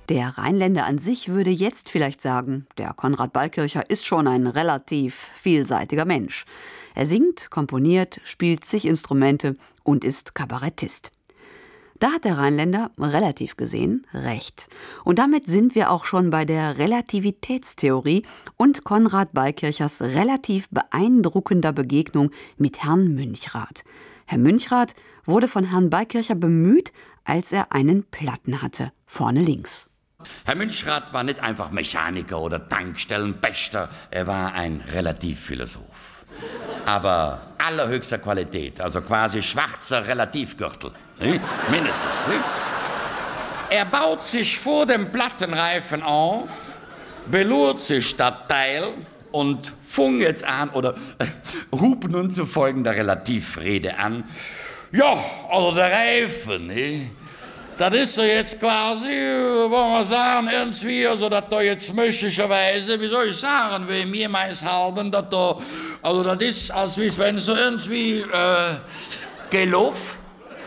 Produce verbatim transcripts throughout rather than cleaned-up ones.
Der Rheinländer an sich würde jetzt vielleicht sagen, der Konrad Beikircher ist schon ein relativ vielseitiger Mensch. Er singt, komponiert, spielt zig Instrumente und ist Kabarettist. Da hat der Rheinländer, relativ gesehen, recht. Und damit sind wir auch schon bei der Relativitätstheorie und Konrad Beikirchers relativ beeindruckender Begegnung mit Herrn Münchrath. Herr Münchrath wurde von Herrn Beikircher bemüht, als er einen Platten hatte, vorne links. Herr Münchrath war nicht einfach Mechaniker oder Tankstellenpächter, er war ein Relativphilosoph. Aber allerhöchster Qualität, also quasi schwarzer Relativgürtel, ne? Mindestens. Ne? Er baut sich vor dem Plattenreifen auf, belurt sich das Teil und fung jetzt an, oder äh, hub nun zu folgender Relativrede an. Ja, also der Reifen, ne? Das ist so jetzt quasi, wollen wir sagen, irgendwie, also dass da jetzt möglicherweise, wie soll ich sagen, wie mir meins halben, dass da, also das ist, als wenn so irgendwie, äh, gelaufen.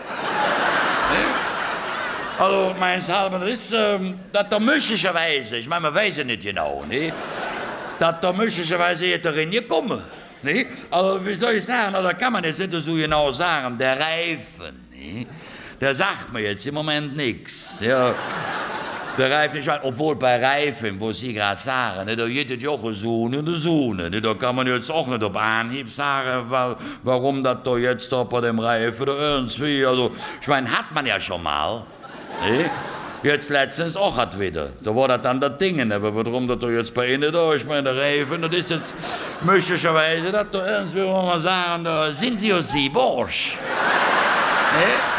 Ne? Also meins halben, das ist, ähm, dass da möglicherweise, ich meine, man weiß ja nicht genau, ne? Dass da möglicherweise jetzt darin gekommen, ne? Also wie soll ich sagen, da kann man jetzt nicht so genau sagen, der Reifen, ne? Der sagt mir jetzt im Moment nichts. Ja. Der Reifen, ich mein, obwohl bei Reifen, wo Sie gerade sagen, ne, da geht es ja auch so und so. Ne, da kann man jetzt auch nicht auf Anhieb sagen, weil, warum das da jetzt da bei dem Reifen oder irgendwie. Also, ich meine, hat man ja schon mal. Ne? Jetzt letztens auch hat wieder. Da war das dann das Ding. Aber warum das da jetzt bei Ihnen da? Ich meine, der Reifen, das ist jetzt möglicherweise, dass da irgendwie, wo man sagen, da sind Sie aus Sie, Borsch. Ne?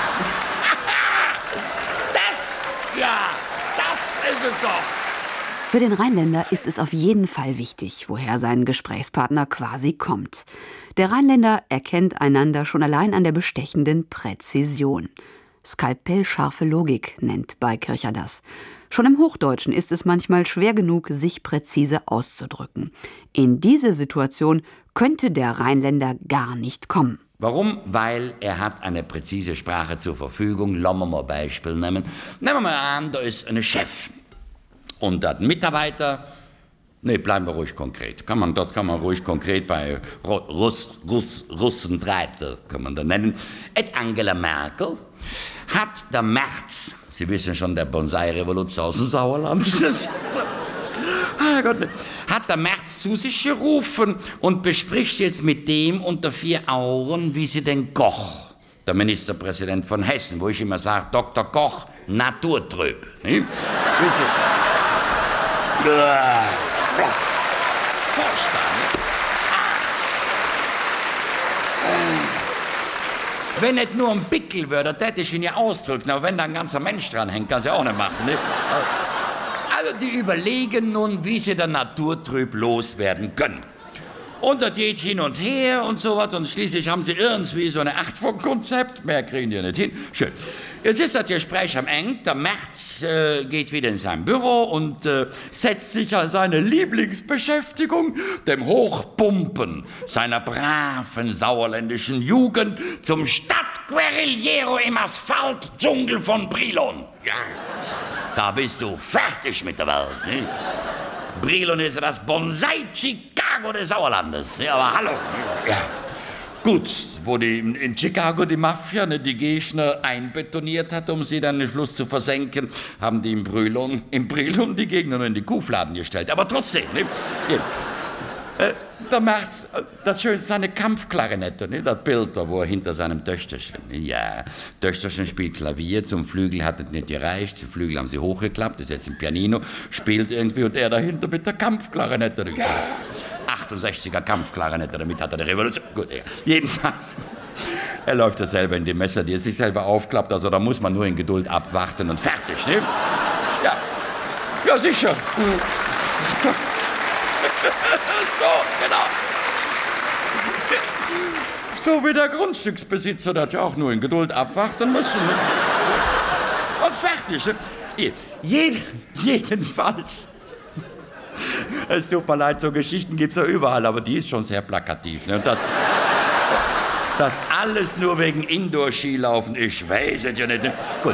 Ja, das ist es doch. Für den Rheinländer ist es auf jeden Fall wichtig, woher sein Gesprächspartner quasi kommt. Der Rheinländer erkennt einander schon allein an der bestechenden Präzision. Skalpellscharfe Logik nennt Beikircher das. Schon im Hochdeutschen ist es manchmal schwer genug, sich präzise auszudrücken. In diese Situation könnte der Rheinländer gar nicht kommen. Warum? Weil er hat eine präzise Sprache zur Verfügung. Lassen wir mal ein Beispiel nehmen. Nehmen wir mal an, da ist ein Chef und ein Mitarbeiter. Ne, bleiben wir ruhig konkret. Kann man, das kann man ruhig konkret bei Russ, Russ, Russenbreite kann man da nennen. Et Angela Merkel hat der März, Sie wissen schon, der Bonsai-Revolution aus dem Sauerland. Ah Gott, hat der März zu sich gerufen und bespricht jetzt mit dem unter vier Augen, wie sie den Koch, der Ministerpräsident von Hessen, wo ich immer sage, Doktor Koch, naturtrüb. Ne? Wenn nicht nur ein Pickel würde, das hätte ich ihn ja ausdrücken, aber wenn da ein ganzer Mensch dran hängt, kann sie auch nicht machen. Ne? Also die überlegen nun, wie sie den Naturtrüb loswerden können. Und das geht hin und her und sowas und schließlich haben sie irgendwie so eine Art von Konzept. Mehr kriegen die nicht hin. Schön. Jetzt ist das Gespräch am Ende. Der März äh, geht wieder in sein Büro und äh, setzt sich an seine Lieblingsbeschäftigung, dem Hochpumpen seiner braven sauerländischen Jugend zum Stadtguerillero im Asphaltdschungel von Brilon. Ja. Da bist du fertig mit der Welt. Ne? Brilon ist das Bonsai-Chicago des Sauerlandes. Ja, aber hallo. Ja. Gut, wo die in Chicago die Mafia ne, die Gegner einbetoniert hat, um sie dann in den Fluss zu versenken, haben die in Brilon, in Brilon die Gegner nur in die Kuhfladen gestellt. Aber trotzdem, ne? Ja. Äh, der März, das schön, seine Kampfklarinette, ne? Das Bild da, wo er hinter seinem Töchterchen, ne? Ja, Töchterchen spielt Klavier, zum Flügel hat es nicht gereicht, zum Flügel haben sie hochgeklappt, ist jetzt ein Pianino, spielt irgendwie und er dahinter mit der Kampfklarinette. Ja. achtundsechziger Kampfklarinette, damit hat er die Revolution. Gut, ja. Jedenfalls, er läuft ja selber in die Messer, die er sich selber aufklappt, also da muss man nur in Geduld abwarten und fertig, ne? Ja, ja sicher. So, genau. So wie der Grundstücksbesitzer, der hat ja auch nur in Geduld abwarten müssen. Und fertig. Jeden, jedenfalls. Es tut mir leid, so Geschichten gibt es ja überall, aber die ist schon sehr plakativ. Ne? Und das, das alles nur wegen Indoor-Skilaufen, ich weiß es ja nicht. Ne? Gut.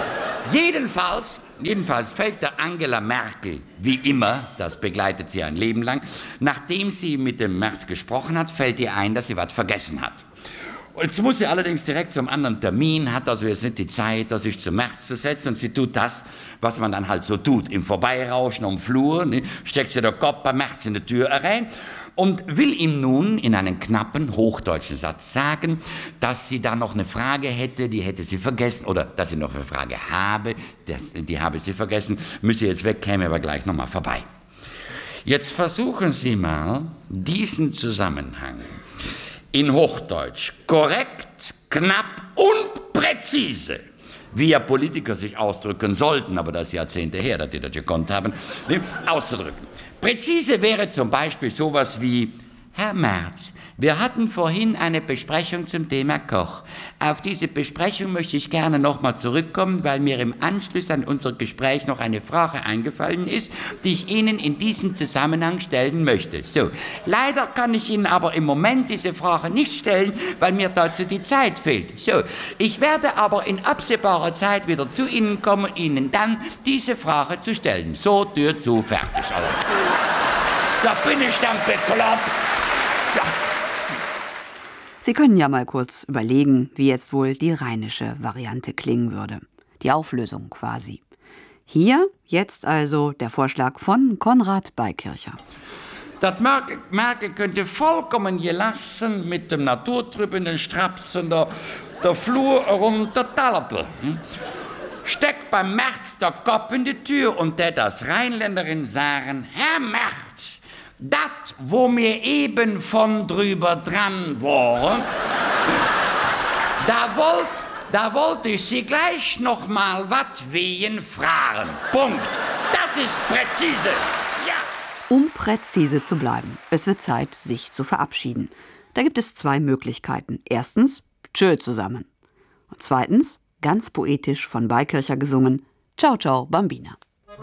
Jedenfalls, jedenfalls fällt der Angela Merkel, wie immer, das begleitet sie ein Leben lang, nachdem sie mit dem Merz gesprochen hat, fällt ihr ein, dass sie was vergessen hat. Jetzt muss sie allerdings direkt zum anderen Termin, hat also jetzt nicht die Zeit, sich zum Merz zu setzen, und sie tut das, was man dann halt so tut, im Vorbeirauschen am Flur, ne, steckt sie den Kopf beim Merz in die Tür rein und will ihm nun in einem knappen hochdeutschen Satz sagen, dass sie da noch eine Frage hätte, die hätte sie vergessen, oder dass sie noch eine Frage habe, das, die habe sie vergessen, müsse jetzt weg, käme aber gleich nochmal vorbei. Jetzt versuchen Sie mal, diesen Zusammenhang in Hochdeutsch korrekt, knapp und präzise, wie ja Politiker sich ausdrücken sollten, aber das ist Jahrzehnte her, dass die das gekonnt haben, ne, auszudrücken. Präzise wäre zum Beispiel sowas wie: Herr Merz, wir hatten vorhin eine Besprechung zum Thema Koch. Auf diese Besprechung möchte ich gerne nochmal zurückkommen, weil mir im Anschluss an unser Gespräch noch eine Frage eingefallen ist, die ich Ihnen in diesem Zusammenhang stellen möchte. So, leider kann ich Ihnen aber im Moment diese Frage nicht stellen, weil mir dazu die Zeit fehlt. So, ich werde aber in absehbarer Zeit wieder zu Ihnen kommen, Ihnen dann diese Frage zu stellen. So, Tür zu, fertig. Also, da bin ich dann bekloppt. Ja. Sie können ja mal kurz überlegen, wie jetzt wohl die rheinische Variante klingen würde. Die Auflösung quasi. Hier jetzt also der Vorschlag von Konrad Beikircher. Das Merkel, Merkel könnte vollkommen gelassen mit dem naturtrübenden Strapsen der, der Flur runter talpen. Hm? Steckt beim Merz der Kopf in die Tür und der das Rheinländerin sagen: Herr Merz, dat, wo mir eben von drüber dran waren, da wollt, da wollte ich Sie gleich noch mal wat wehen fragen. Punkt. Das ist präzise. Ja. Um präzise zu bleiben, es wird Zeit, sich zu verabschieden. Da gibt es zwei Möglichkeiten. Erstens, tschö zusammen. Und zweitens, ganz poetisch von Beikircher gesungen: Ciao, ciao, Bambina.